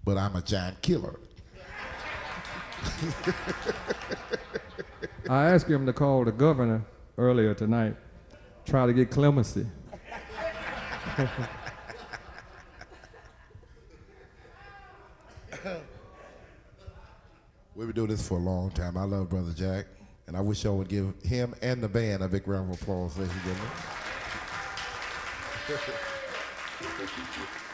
but I'm a giant killer. I asked him to call the governor earlier tonight, try to get clemency. We've been doing this for a long time. I love Brother Jack, and I wish y'all would give him and the band a big round of applause, ladies and gentlemen.